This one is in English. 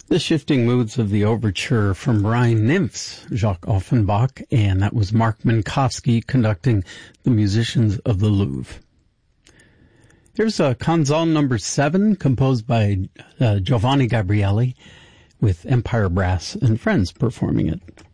The Shifting Moods of the Overture from Rhine Nymphs, Jacques Offenbach, and that was Mark Minkowski conducting the musicians of the Louvre. Here's a Canzone number 7, composed by Giovanni Gabrieli, with Empire Brass and Friends performing it.